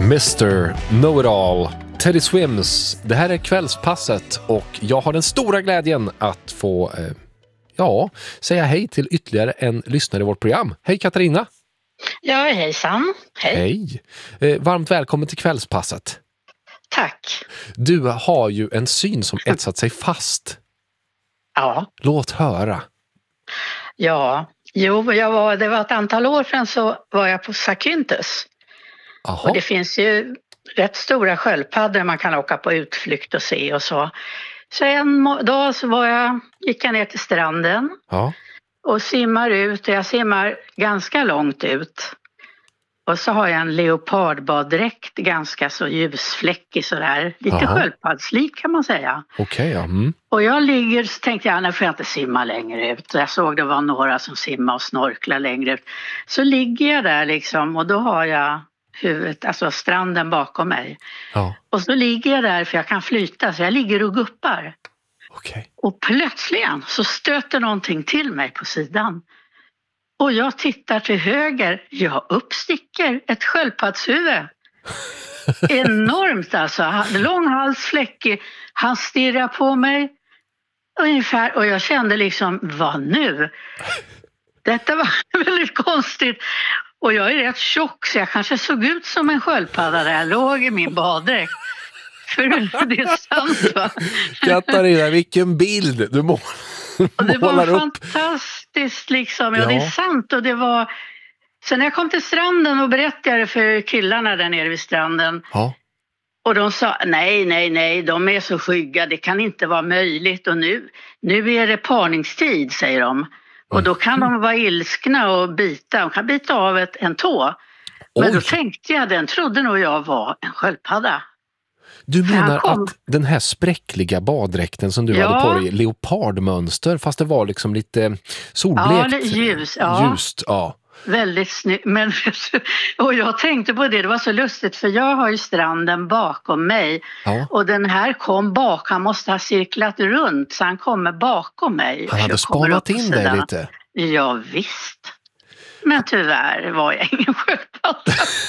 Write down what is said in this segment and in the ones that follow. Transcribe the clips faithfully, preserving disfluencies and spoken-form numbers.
mister Know-It-All, Teddy Swims. Det här är kvällspasset och jag har den stora glädjen att få eh, ja, säga hej till ytterligare en lyssnare i vårt program. Hej Katarina! Ja, hejsan. Hej. Hej! Eh, varmt välkommen till kvällspasset. Tack. Du har ju en syn som etsat sig fast. Ja. Låt höra. Ja, jo, jag var, det var ett antal år sedan så var jag på Zakynthos. Aha. Och det finns ju rätt stora sköldpaddor man kan åka på utflykt och se och så. Så en dag så var jag, gick jag ner till stranden Ja. och simmar ut. Och jag simmar ganska långt ut. Och så har jag en leopardbaddräkt, ganska så ljusfläckig sådär. Lite Aha. sköldpaddslik kan man säga. Okej, okay, ja. Mm. Och jag ligger, så tänkte jag, nu får jag inte simma längre ut. Jag såg det var några som simmar och snorklar längre ut. Så ligger jag där liksom och då har jag huvudet, alltså stranden bakom mig. Ja. Och så ligger jag där för jag kan flyta, så jag ligger och guppar. Okay. Och plötsligen så stöter någonting till mig på sidan. Och jag tittar till höger, jag uppsticker ett sköldpaddshuvud. Enormt alltså, lång hals, fläckig. Han stirrar på mig ungefär och jag kände liksom, vad nu? Detta var väldigt konstigt. Och jag är rätt tjock så jag kanske såg ut som en sköldpadda där jag låg i min baddräkt. För det är sant, va? Katarina, vilken bild du må- och det var upp. fantastiskt liksom, ja, Ja. det är sant. Och det var... Sen när jag kom till stranden och berättade för killarna där nere vid stranden. Ja. Och de sa, nej, nej, nej, de är så skygga, det kan inte vara möjligt. Och nu, nu är det parningstid, säger de. Och då kan de vara ilskna och bita, de kan bita av ett, en tå. Men Oj. då tänkte jag, den trodde nog jag var en sköldpadda. Du menar kom- att den här spräckliga baddräkten som du Ja. hade på dig, leopardmönster, fast det var liksom lite solblekt. Ja, det- ljus, ja. Ljust, ja. Väldigt snyggt. Men, och jag tänkte på det, det var så lustigt för jag har ju stranden bakom mig. Ja. Och den här kom bak, han måste ha cirklat runt så han kommer bakom mig. Han hade Jag kommer spanat upp på in dig sidan. lite. Ja, visst. Men tyvärr var jag ingen sköldpadda.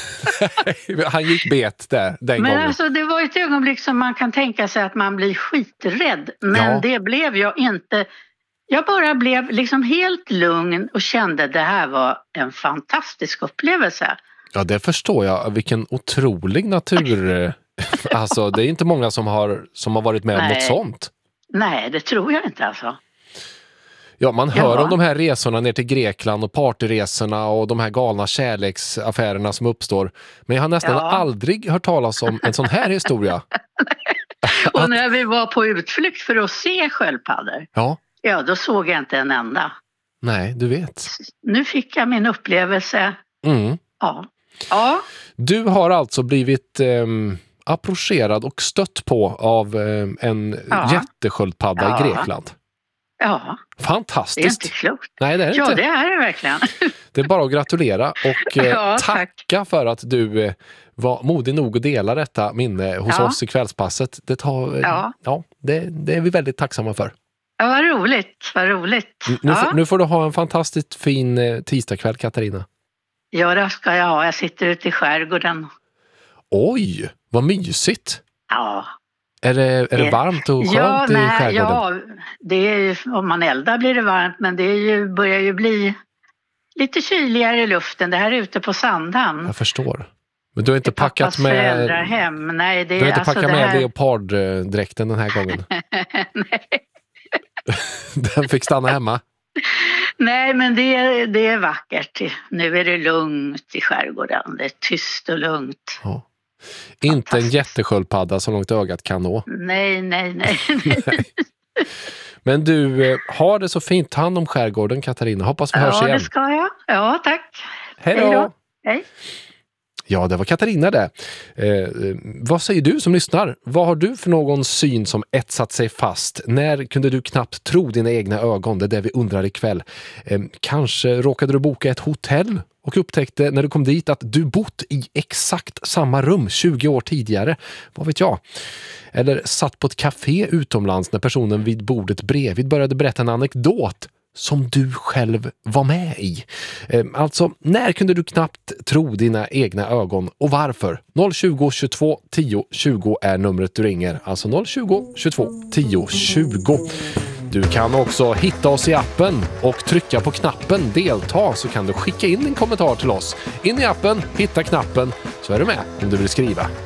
Han gick bet där den Men gången. alltså det var ett ögonblick som man kan tänka sig att man blir skiträdd. Men Ja. det blev jag inte. Jag bara blev liksom helt lugn och kände det här var en fantastisk upplevelse. Ja, det förstår jag. Vilken otrolig natur. Alltså, det är inte många som har, som har varit med om Nej. något sånt. Nej, det tror jag inte alltså. Ja, man hör Ja. om de här resorna ner till Grekland och partyresorna och de här galna kärleksaffärerna som uppstår. Men jag har nästan Ja. aldrig hört talas om en sån här historia. Och när vi var på utflykt för att se sköldpaddor, Ja, ja då såg jag inte en enda. nej, du vet. Nu fick jag min upplevelse. Mm. Ja. Ja. Du har alltså blivit ehm, approcherad och stött på av ehm, en Ja. jättesköldpadda Ja. i Grekland. Ja, det är inte Fantastiskt. klokt. Nej, det är det Ja, inte. det är det verkligen. Det är bara att gratulera och eh, Ja, tacka tack. för att du eh, var modig nog att dela detta minne hos Ja. oss i kvällspasset. Det, tar, eh, Ja. ja, det, det är vi väldigt tacksamma för. Ja, vad roligt, vad roligt. Nu, Ja. får, nu får du ha en fantastiskt fin eh, tisdagkväll, Katarina. Ja, det ska jag ha. Jag sitter ute i skärgården. Oj, vad mysigt. Ja, Är det, är det Eh, varmt och skönt ja, i nej, skärgården? ja det är ju, om man eldar blir det varmt, men det är ju, börjar ju bli lite kyligare i luften. Det här är ute på Sandhamn. Jag förstår. Men du har inte Det är pappas packat med, föräldrahem. Nej, det du har är inte alltså packat det med här... leoparddräkten den här gången? Nej. Den fick stanna hemma. Nej, men det är, det är vackert. Nu är det lugnt i skärgården. Det är tyst och lugnt. Ja. Inte en Fantastiskt. jättesköldpadda så långt ögat kan nå. Nej, nej, nej. nej. Men du, eh, har det så fint. Ta hand om skärgården, Katarina. Hoppas vi hörs Ja, igen. det ska jag. Ja, tack. Hej Hej då! då. Hej. Ja, det var Katarina det. Eh, eh, vad säger du som lyssnar? Vad har du för någon syn som etsat sig fast? När kunde du knappt tro dina egna ögon? Det är det vi undrar ikväll. Eh, kanske råkade du boka ett hotell och upptäckte när du kom dit att du bott i exakt samma rum tjugo år tidigare. Vad vet jag? Eller satt på ett café utomlands när personen vid bordet bredvid började berätta en anekdot som du själv var med i. Eh, alltså, när kunde du knappt tro dina egna ögon och varför? noll tjugo, tjugotvå, tio, tjugo är numret du ringer. Alltså noll tjugo, tjugotvå, tio, tjugo. Du kan också hitta oss i appen och trycka på knappen delta, så kan du skicka in din kommentar till oss. In i appen, hitta knappen, så är du med om du vill skriva.